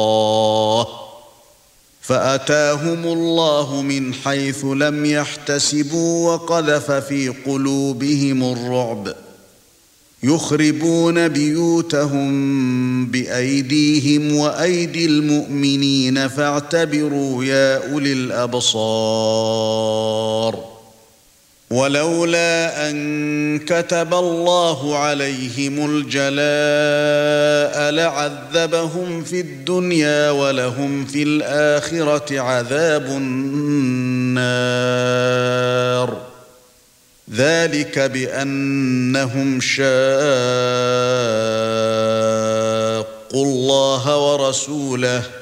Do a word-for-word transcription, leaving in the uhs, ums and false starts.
فأتاهم الله من حيث لم يحتسبوا وقذف في قلوبهم الرعب يخربون بيوتهم بأيديهم وأيدي المؤمنين فاعتبروا يا أولي الأبصار ولولا أن كتب الله عليهم الجلاء لعذبهم في الدنيا ولهم في الآخرة عذاب النار ذلك بأنهم شاقوا الله ورسوله